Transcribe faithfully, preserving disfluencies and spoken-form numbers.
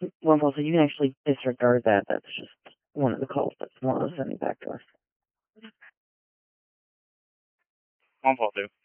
Wonderful, so you can actually disregard that. That's just one of the calls that's one of sending back to us. One fall two.